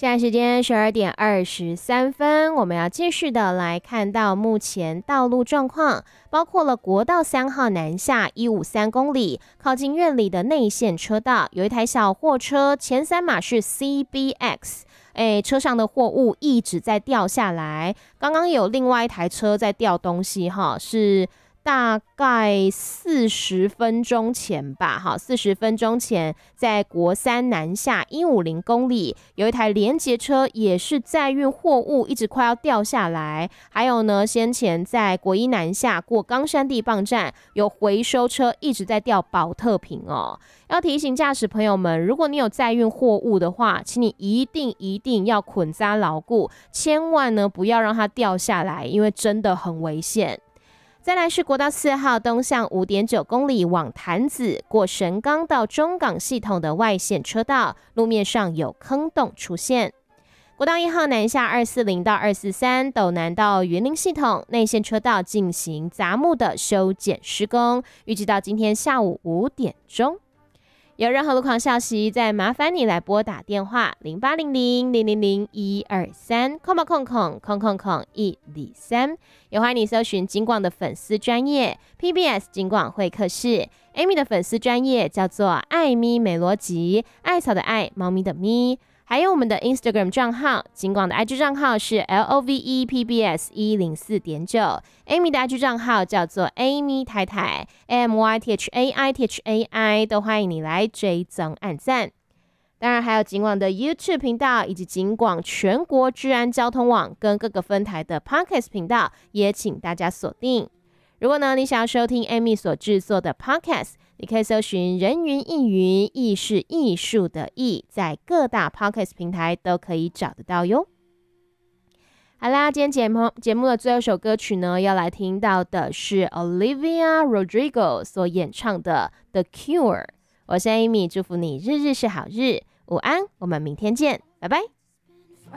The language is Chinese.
现在时间12:23，我们要继续的来看到目前道路状况，包括了国道3号南下153公里，靠近苑里的内线车道，有一台小货车，前3码是 CBX。车上的货物一直在掉下来。刚刚有另外一台车在掉东西哈，是大概40分钟前吧，哈，40分钟前在国三南下150公里，有一台联结车也是载运货物，一直快要掉下来。还有呢，先前在国一南下过冈山地磅站，有回收车一直在掉保特瓶哦。要提醒驾驶朋友们，如果你有载运货物的话，请你一定要捆扎牢固，千万呢不要让它掉下来，因为真的很危险。再来是国道4号东向5.9公里往潭子，过神冈到中港系统的外线车道，路面上有坑洞出现。国道1号南下240到243，斗南到云林系统内线车道进行杂木的修剪施工，预计到今天下午5点钟。有任何路况消息，再麻烦你来拨打电话0800000123，123，也欢迎你搜寻警广的粉丝专页 PBS 警广会客室 ，Amy 的粉丝专页叫做艾咪美逻辑，艾草的艾，猫咪的咪。还有我们的 Instagram 账号，警广的 IG 账号是 LOVEPBS104.9，Amy 的 IG 账号叫做 Amy 太太 AMYTHAITHAI， 都欢迎你来追踪按赞。当然还有警广的 YouTube 频道，以及警广全国治安交通网跟各个分台的 Podcast 频道，也请大家锁定。如果呢你想要收听 Amy 所制作的 Podcast，你可以搜寻人云亦云，亦是艺术的艺，在各大 Podcast 平台都可以找得到哟。好啦，今天节目的最后一首歌曲呢，要来听到的是 Olivia Rodrigo 所演唱的 The Cure。我是 Amy， 祝福你日日是好日，午安，我们明天见，拜拜。